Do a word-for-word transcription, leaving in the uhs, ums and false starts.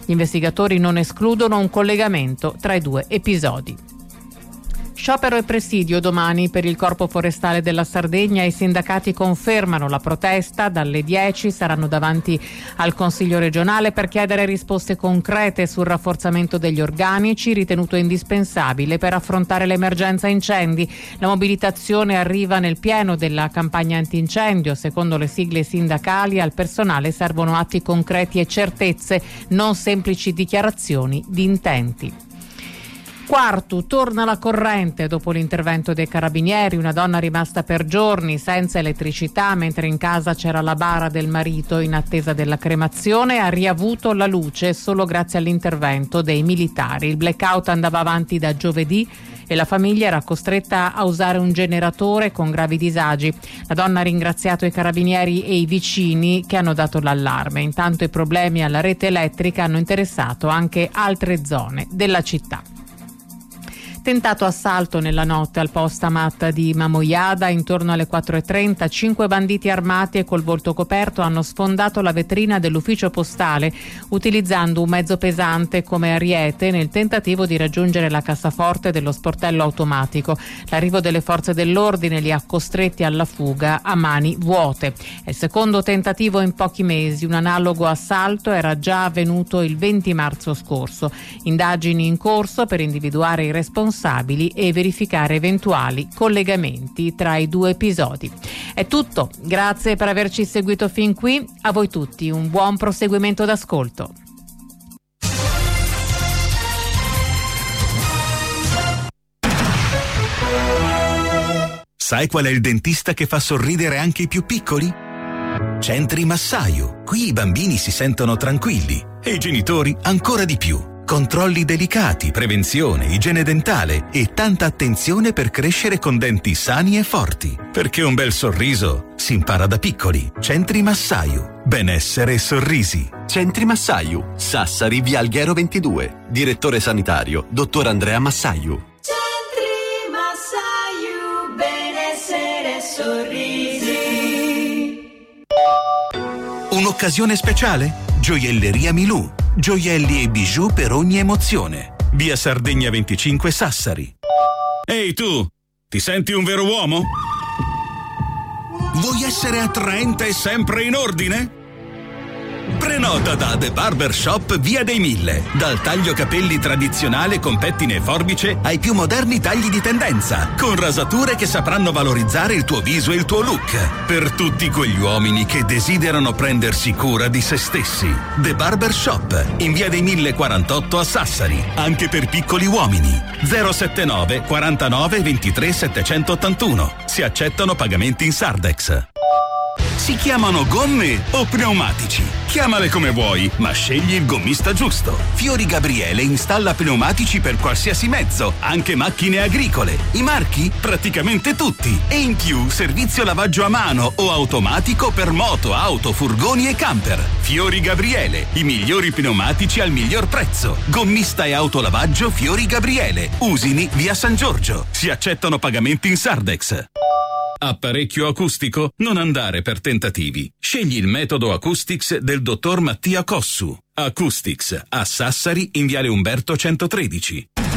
Gli investigatori non escludono un collegamento tra i due episodi. Sciopero e presidio domani per il Corpo Forestale della Sardegna. I sindacati confermano la protesta. Dalle dieci saranno davanti al Consiglio regionale per chiedere risposte concrete sul rafforzamento degli organici, ritenuto indispensabile per affrontare l'emergenza incendi. La mobilitazione arriva nel pieno della campagna antincendio. Secondo le sigle sindacali, al personale servono atti concreti e certezze, non semplici dichiarazioni di intenti. Quartu, torna la corrente dopo l'intervento dei carabinieri. Una donna rimasta per giorni senza elettricità mentre in casa c'era la bara del marito in attesa della cremazione ha riavuto la luce solo grazie all'intervento dei militari. Il blackout andava avanti da giovedì e la famiglia era costretta a usare un generatore con gravi disagi. La donna ha ringraziato i carabinieri e i vicini che hanno dato l'allarme. Intanto i problemi alla rete elettrica hanno interessato anche altre zone della città. Tentato assalto nella notte al postamat di Mamoiada intorno alle quattro e trenta. Cinque banditi armati e col volto coperto hanno sfondato la vetrina dell'ufficio postale utilizzando un mezzo pesante come ariete nel tentativo di raggiungere la cassaforte dello sportello automatico. L'arrivo delle forze dell'ordine li ha costretti alla fuga a mani vuote. È il secondo tentativo in pochi mesi. Un analogo assalto era già avvenuto il venti marzo scorso. Indagini in corso per individuare i responsabili e verificare eventuali collegamenti tra i due episodi. È tutto, grazie per averci seguito fin qui, a voi tutti un buon proseguimento d'ascolto. Sai qual è il dentista che fa sorridere anche i più piccoli? Centri Massaio. Qui i bambini si sentono tranquilli e i genitori ancora di più. Controlli delicati, prevenzione, igiene dentale e tanta attenzione per crescere con denti sani e forti. Perché un bel sorriso si impara da piccoli. Centri Massaio. Benessere e sorrisi. Centri Massaio. Sassari, via Alghero ventidue. Direttore sanitario, dottor Andrea Massaio. Centri Massaio. Benessere e sorrisi. Un'occasione speciale? Gioielleria Milù. Gioielli e bijou per ogni emozione. Via Sardegna venticinque, Sassari. Ehi tu, ti senti un vero uomo? Vuoi essere attraente e sempre in ordine? Prenota da The Barber Shop Via dei Mille. Dal taglio capelli tradizionale con pettine e forbice ai più moderni tagli di tendenza, con rasature che sapranno valorizzare il tuo viso e il tuo look. Per tutti quegli uomini che desiderano prendersi cura di se stessi. The Barber Shop in Via dei Mille quarantotto a Sassari. Anche per piccoli uomini. zero settantanove quarantanove ventitré settecentottantuno. Si accettano pagamenti in Sardex. Si chiamano gomme o pneumatici? Chiamale come vuoi, ma scegli il gommista giusto. Fiori Gabriele installa pneumatici per qualsiasi mezzo, anche macchine agricole. I marchi? Praticamente tutti. E in più, servizio lavaggio a mano o automatico per moto, auto, furgoni e camper. Fiori Gabriele, i migliori pneumatici al miglior prezzo. Gommista e autolavaggio Fiori Gabriele. Usini, via San Giorgio. Si accettano pagamenti in Sardex. Apparecchio acustico? Non andare per tentativi. Scegli il metodo Acoustics del dottor Mattia Cossu. Acoustics a Sassari in viale Umberto centotredici.